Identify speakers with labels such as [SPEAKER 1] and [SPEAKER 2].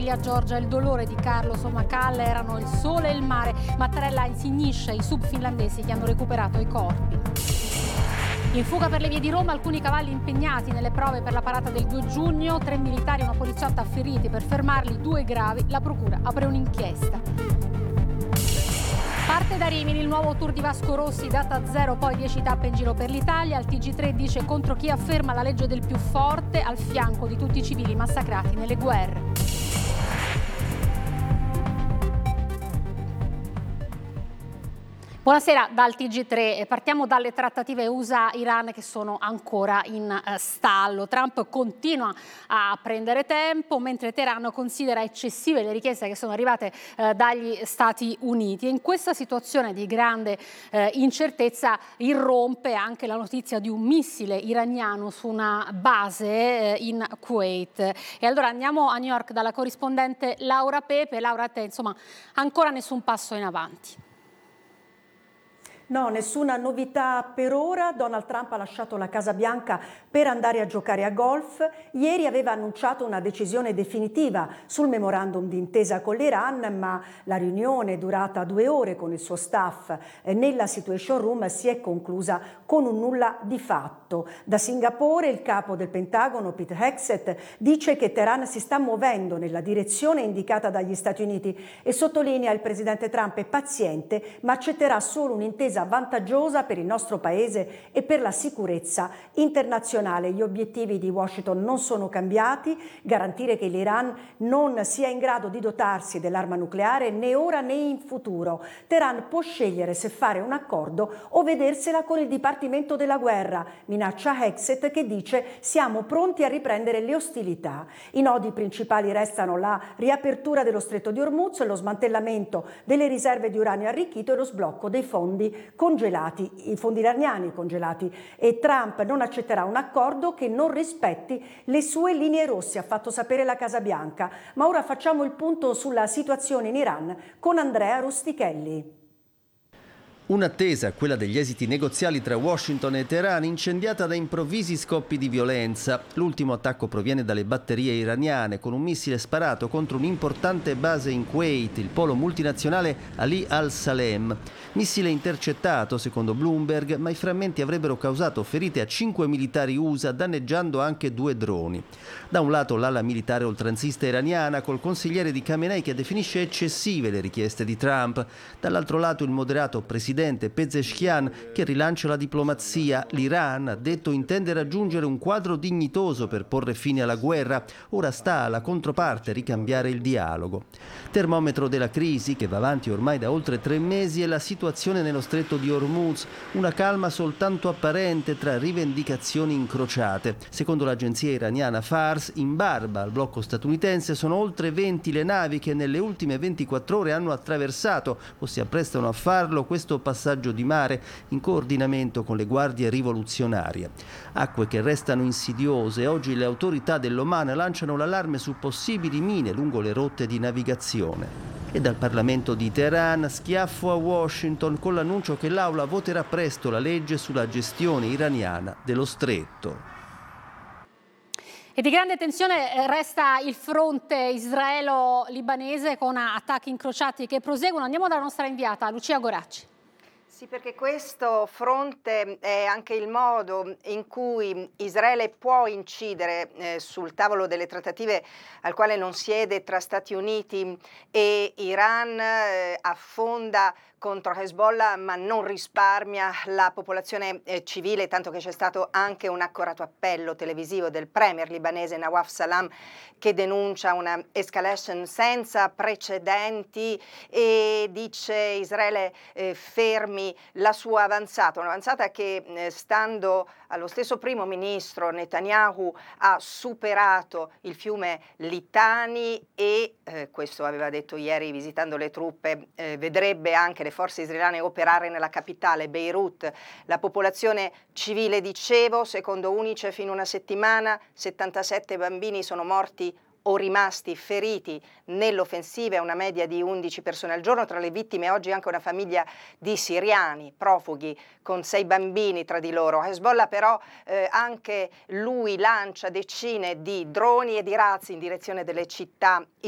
[SPEAKER 1] famiglia Giorgia, il dolore di Carlo Somacal erano il sole e il mare. Mattarella insignisce i sub finlandesi che hanno recuperato i corpi. In fuga per le vie di Roma, alcuni cavalli impegnati nelle prove per la parata del 2 giugno, 3 militari e una poliziotta feriti per fermarli, 2 gravi. La procura apre un'inchiesta. Parte da Rimini il nuovo tour di Vasco Rossi, data 0, poi 10 tappe in giro per l'Italia. Il TG3 dice contro chi afferma la legge del più forte, al fianco di tutti i civili massacrati nelle guerre. Buonasera dal TG3, partiamo dalle trattative USA-Iran che sono ancora in stallo. Trump continua a prendere tempo mentre Teheran considera eccessive le richieste che sono arrivate dagli Stati Uniti. E in questa situazione di grande incertezza irrompe anche la notizia di un missile iraniano su una base in Kuwait. E allora andiamo a New York dalla corrispondente Laura Pepe. Laura, a te insomma ancora nessun passo in avanti.
[SPEAKER 2] No, nessuna novità per ora. Donald Trump ha lasciato la Casa Bianca per andare a giocare a golf. Ieri aveva annunciato una decisione definitiva sul memorandum d'intesa con l'Iran, ma la riunione durata 2 ore con il suo staff nella Situation Room si è conclusa con un nulla di fatto. Da Singapore il capo del Pentagono, Pete Hegseth, dice che Teheran si sta muovendo nella direzione indicata dagli Stati Uniti e sottolinea il presidente Trump è paziente, ma accetterà solo un'intesa vantaggiosa per il nostro paese e per la sicurezza internazionale. Gli obiettivi di Washington non sono cambiati: garantire che l'Iran non sia in grado di dotarsi dell'arma nucleare né ora né in futuro. Teheran può scegliere se fare un accordo o vedersela con il Dipartimento della Guerra, minaccia Hegseth, che dice siamo pronti a riprendere le ostilità. I nodi principali restano la riapertura dello Stretto di Hormuz, lo smantellamento delle riserve di uranio arricchito e lo sblocco dei fondi congelati, i fondi iraniani congelati, e Trump non accetterà un accordo che non rispetti le sue linee rosse, ha fatto sapere la Casa Bianca. Ma ora facciamo il punto sulla situazione in Iran con Andrea Rustichelli.
[SPEAKER 3] Un'attesa, quella degli esiti negoziali tra Washington e Teheran, incendiata da improvvisi scoppi di violenza. L'ultimo attacco proviene dalle batterie iraniane, con un missile sparato contro un'importante base in Kuwait, il polo multinazionale Ali al-Salem. Missile intercettato, secondo Bloomberg, ma i frammenti avrebbero causato ferite a 5 militari USA, danneggiando anche 2 droni. Da un lato l'ala militare oltranzista iraniana, col consigliere di Khamenei che definisce eccessive le richieste di Trump. Dall'altro lato il moderato presidente Pezeshkian che rilancia la diplomazia. L'Iran, ha detto, intende raggiungere un quadro dignitoso per porre fine alla guerra. Ora sta alla controparte ricambiare il dialogo. Termometro della crisi, che va avanti ormai da oltre 3 mesi, è la situazione nello Stretto di Hormuz. Una calma soltanto apparente tra rivendicazioni incrociate. Secondo l'agenzia iraniana Fars, in barba al blocco statunitense, sono oltre 20 le navi che nelle ultime 24 ore hanno attraversato o si apprestano a farlo questo passaggio di mare in coordinamento con le guardie rivoluzionarie. Acque che restano insidiose. Oggi le autorità dell'Oman lanciano l'allarme su possibili mine lungo le rotte di navigazione. E dal Parlamento di Teheran schiaffo a Washington con l'annuncio che l'Aula voterà presto la legge sulla gestione iraniana dello stretto.
[SPEAKER 1] E di grande tensione resta il fronte israelo-libanese con attacchi incrociati che proseguono. Andiamo dalla nostra inviata Lucia Goracci.
[SPEAKER 4] Sì, perché questo fronte è anche il modo in cui Israele può incidere sul tavolo delle trattative al quale non siede tra Stati Uniti e Iran, affonda contro Hezbollah ma non risparmia la popolazione civile, tanto che c'è stato anche un accorato appello televisivo del premier libanese Nawaf Salam che denuncia una escalation senza precedenti e dice Israele fermi la sua avanzata, un'avanzata che stando allo stesso primo ministro Netanyahu ha superato il fiume Litani e questo aveva detto ieri visitando le truppe, vedrebbe anche le forze israeliane operare nella capitale Beirut. La popolazione civile, dicevo, secondo UNICEF in una settimana 77 bambini sono morti o rimasti feriti nell'offensiva, è una media di 11 persone al giorno. Tra le vittime oggi anche una famiglia di siriani profughi con 6 bambini tra di loro. Hezbollah però anche lui lancia decine di droni e di razzi in direzione delle città